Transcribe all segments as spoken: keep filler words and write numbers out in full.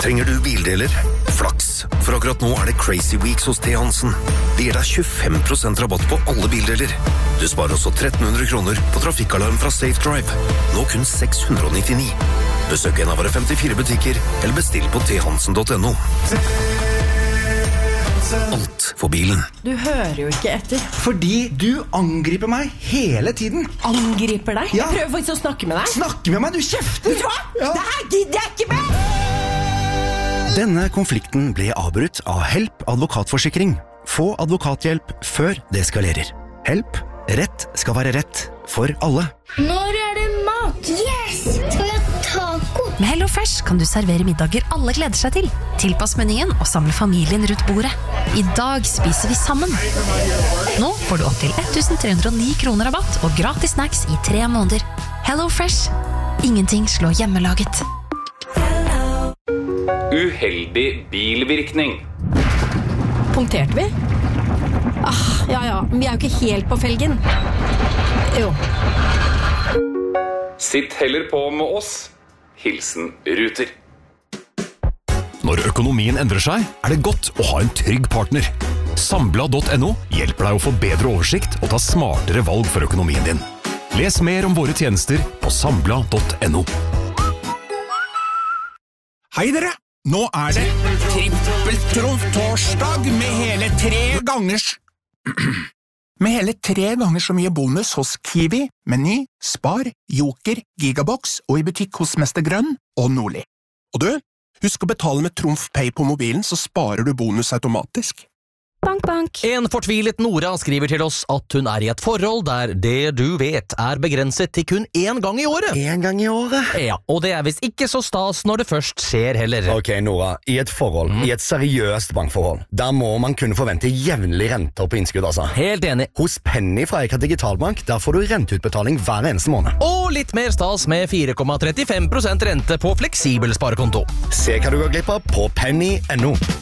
Trenger du bildeler? Flaks, for akkurat nå er det Crazy Weeks hos T. Hansen. Det gir deg tjuefem prosent rabatt på alle bildeler. Du sparer også tretten hundre kroner på trafikkalarm fra Safe Drive. Nå kun seks hundre nittini. Besøk en av våre femtifire butikker, eller bestill på t hansen punktum no. Alt for bilen. Du hører jo ikke etter. Fordi du angriper meg hele tiden. Angriper deg? Ja. Jeg prøver faktisk å snakke med deg. Snakke med meg, du kjefter! Vet du hva? Ja. Det her gidder jeg ikke med! Denne konflikten ble avbrutt av Help advokatforsikring. Få advokathjelp før det eskalerer. Help. Rett skal være rett for alle. Når er det mat? Yes! Skal vi ha taco? Med Hello Fresh kan du servere middager alle gleder seg til. Tilpass menyen og samle familien rundt bordet. I dag spiser vi sammen. Nå får du opp til elleve hundre og ni kroner rabatt og gratis snacks i tre måneder. Hello Fresh. Ingenting slår hjemmelaget. Uheldig bilvirkning. Punkterte vi? Ah, ja, ja, men vi er jo ikke helt på felgen. Jo. Sitt heller på med oss. Hilsen Ruter. Når økonomien endrer seg, er det godt å ha en trygg partner. Sambla punktum no hjelper deg å få bedre oversikt og ta smartere valg for økonomien din. Les mer om våre tjenester på sambla punktum no. Hei dere! Nå er det trippeltrumf-torsdag med hele tre gangers... med hele tre ganger så mye bonus hos Kiwi, Meny, Spar, Joker, Gigabox og i butikk hos Mester Grønn og Nordli. Og du, husk å betale med Trumf Pay på mobilen, så sparer du bonus automatisk. Bank, bank. En fortvilet Nora skriver til oss at hun er i et forhold der det du vet er begrenset til kun én gang i året. En gang i året? Ja, og det er visst ikke så stas når det først skjer heller. Ok, Nora, i et forhold, mm. i et seriøst bankforhold, der må man kunne forvente jevnlig renter på innskudd, altså. Helt enig. Hos Penny fra Eika Digitalbank, der får du renteutbetaling hver eneste måned. Og litt mer stas med fire komma trettifem prosent rente på fleksibel sparekonto. Se hva du går glipp av på penny punktum no.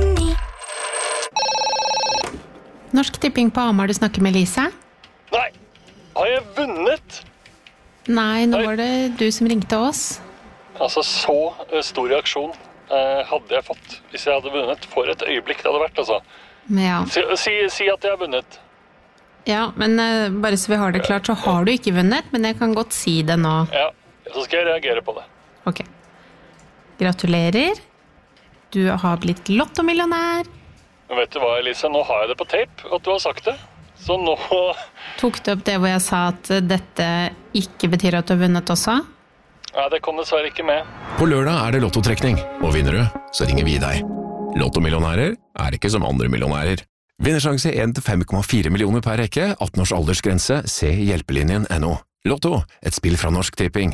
Norsk Tipping på Hamar, du snakker med Lise? Nei, har jeg vunnet? Nei, nå var det du som ringte oss. Altså, så stor reaksjon eh, hadde jeg fått hvis jeg hadde vunnet. For et øyeblikk det hadde vært, altså. Ja. Si, si, si at jeg har vunnet. Ja, men uh, bare så vi har det klart, så har du ikke vunnet, men jeg kan godt si det nå. Ja, så skal jeg reagere på det. Ok. Gratulerer. Du har blitt lottomillionær. Men vet du hva, Elise, nå har jeg det på tape, at du har sagt det. Så nå... Tok du opp det hvor jeg sa at dette ikke betyr at du har vunnet også? Nei, det kom dessverre ikke med. På lørdag er det lottotrekning, og vinner du, så ringer vi deg. Lottomillionærer er ikke som andre millionærer. Vinnersjanse én til fem komma fire millioner per rekke, atten års aldersgrense, se hjelpelinjen punktum no. Lotto, et spill fra Norsk Tipping.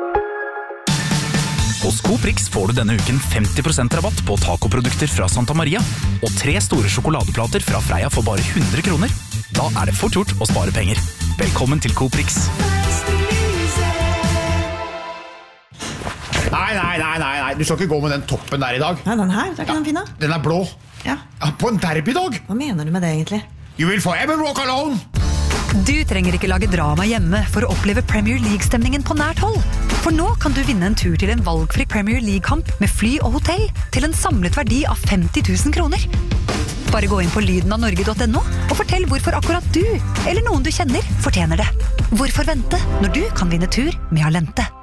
Hos Coprix får du denne uken femti prosent rabatt på tacoprodukter fra Santa Maria, og tre store sjokoladeplater fra Freia for bare hundre kroner. Da er det fort gjort å spare penger. Velkommen til Coprix. Nei, nei, nei, nei, nei, du skal ikke gå med den toppen der i dag. Nei, den her, det er ikke den fine. Den er blå. Ja. Ja, på en derbydag. Hva mener du med det egentlig? You will forever walk alone. Du trenger ikke lage drama hjemme for å oppleve Premier League-stemningen på nært hold. For nå kan du vinne en tur til en valgfri Premier League-kamp med fly og hotell til en samlet verdi av femti tusen kroner. Bare gå inn på lyden av norge punktum no og fortell hvorfor akkurat du, eller noen du kjenner, fortjener det. Hvorfor vente når du kan vinne tur med Alente?